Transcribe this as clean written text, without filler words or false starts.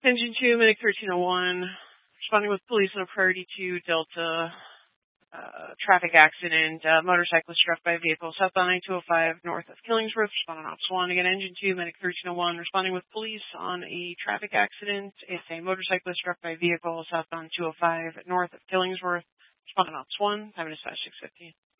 Engine 2, Medic 1301, responding with police on a priority 2 Delta traffic accident. Motorcyclist struck by a vehicle southbound I-205 north of Killingsworth. Responding Ops 1. Again, Engine 2, Medic 1301, responding with police on a traffic accident. It's a motorcyclist struck by a vehicle southbound 205 north of Killingsworth. Responding Ops 1. Time is 6:50.